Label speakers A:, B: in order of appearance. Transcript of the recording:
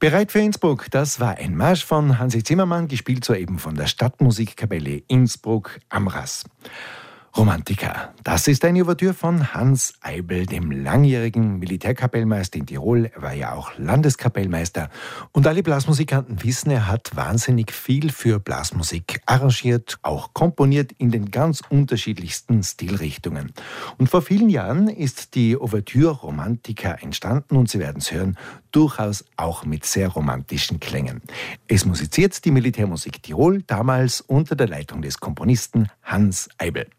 A: Bereit für Innsbruck, das war ein Marsch von Hansi Zimmermann, gespielt soeben von der Stadtmusikkapelle Innsbruck Amras. Romantica, das ist eine Ouvertüre von Hans Eibl, dem langjährigen Militärkapellmeister in Tirol. Er war ja auch Landeskapellmeister. Und alle Blasmusikanten wissen, er hat wahnsinnig viel für Blasmusik arrangiert, auch komponiert in den ganz unterschiedlichsten Stilrichtungen. Und vor vielen Jahren ist die Ouvertüre Romantica entstanden und Sie werden es hören, durchaus auch mit sehr romantischen Klängen. Es musiziert die Militärmusik Tirol, damals unter der Leitung des Komponisten Hans Eibl.